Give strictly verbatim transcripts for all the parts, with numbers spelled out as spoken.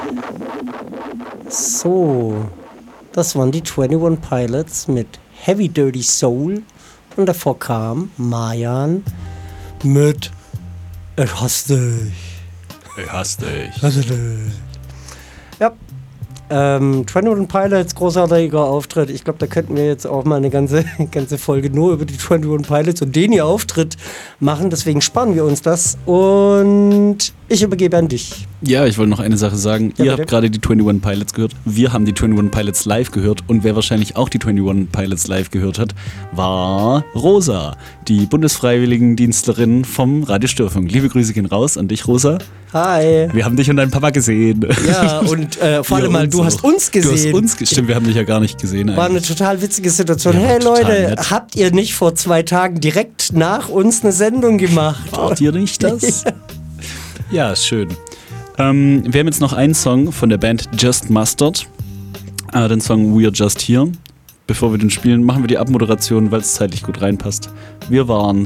So, das waren die einundzwanzig Pilots mit Heavy Dirty Soul und davor kam Marjan mit Ich hasse dich. Ich hasse dich. Hasse dich. Ja, ähm, einundzwanzig Pilots, großartiger Auftritt. Ich glaube, da könnten wir jetzt auch mal eine ganze, ganze Folge nur über die einundzwanzig Pilots und den ihr Auftritt machen. Deswegen sparen wir uns das. Und ich übergebe an dich. Ja, ich wollte noch eine Sache sagen. Ja, Ihr bitte? habt gerade die einundzwanzig Pilots gehört. Wir haben die einundzwanzig Pilots live gehört. Und wer wahrscheinlich auch die einundzwanzig Pilots live gehört hat, war Rosa, die Bundesfreiwilligendienstlerin vom Radio Störfunk. Liebe Grüße gehen raus an dich, Rosa. Hi. Wir haben dich und deinen Papa gesehen. Ja, und äh, vor Wir allem mal, uns du auch. hast uns gesehen. Du hast uns gesehen. Stimmt, wir haben dich ja gar nicht gesehen. War eine eigentlich. total witzige Situation. Ja, Hey total Leute, nett. habt ihr nicht vor zwei Tagen direkt nach uns eine Sendung gemacht? Wart ihr nicht das? Ja, ist schön. Ähm, wir haben jetzt noch einen Song von der Band Just Mustard. Äh, den Song We're Just Here. Bevor wir den spielen, machen wir die Abmoderation, weil es zeitlich gut reinpasst. Wir waren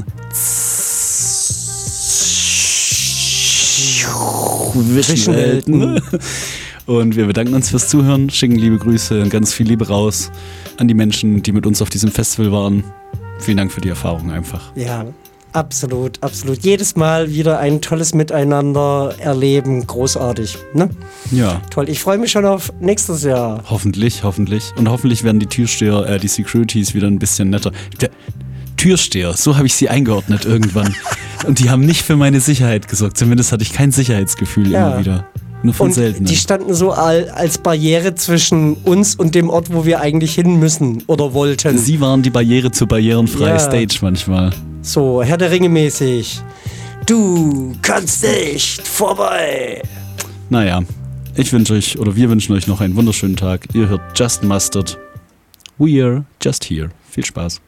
Zwischenwelten. Und wir bedanken uns fürs Zuhören, schicken liebe Grüße und ganz viel Liebe raus an die Menschen, die mit uns auf diesem Festival waren. Vielen Dank für die Erfahrung einfach. Ja, absolut, absolut. Jedes Mal wieder ein tolles Miteinander erleben. Großartig, ne? Ja. Toll. Ich freue mich schon auf nächstes Jahr. Hoffentlich, hoffentlich. Und hoffentlich werden die Türsteher, äh, die Securities wieder ein bisschen netter. Der Türsteher, so habe ich sie eingeordnet irgendwann. Und die haben nicht für meine Sicherheit gesorgt. Zumindest hatte ich kein Sicherheitsgefühl Ja. immer wieder. Nur von Und seltenen. die standen so al- als Barriere zwischen uns und dem Ort, wo wir eigentlich hin müssen oder wollten. Sie waren die Barriere zur barrierenfreien Ja. Stage manchmal. So, Herr der Ringe mäßig. Du kannst nicht vorbei. Naja, ich wünsche euch, oder wir wünschen euch noch einen wunderschönen Tag. Ihr hört Just Mustard. We're just here. Viel Spaß.